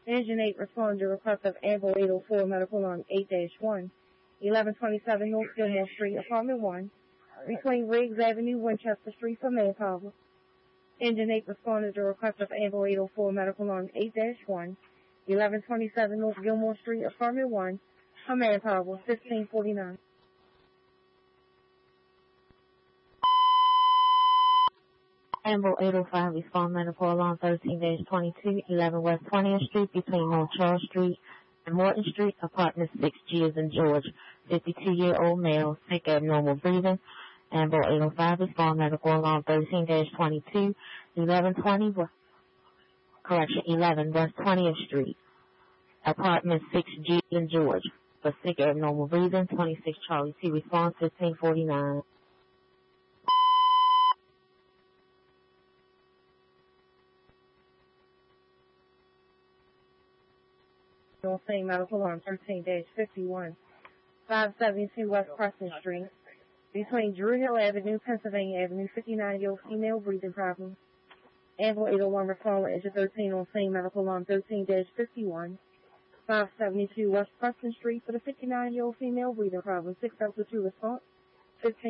Engine 8 responded to request of Amble 804 medical on 8-1, 1127 North Gilmore Street, apartment 1, between Riggs Avenue, Winchester Street for manpower. Engine 8 responded to request of Amble 804 medical on 8-1, 1127 North Gilmore Street, apartment 1, for manpower, 1549. Amble 805 respond medical along 13-22, 11 West 20th Street between North Charles Street and Morton Street, apartment 6G as in George, 52-year-old male, sick abnormal breathing. Amble 805 respond medical along 13-22, 11 West 20th Street, apartment 6G in George, for sick abnormal breathing. 26 Charlie C response 1549. North St. Medical on 13-51, 572 West Preston Street, between Drew Hill Avenue, Pennsylvania Avenue, 59-year-old female breathing problems. Amble 801 respond with engine 13 on St. Medical on 13-51, 572 West Preston Street for the 59-year-old female breathing problems. 602 response, 15.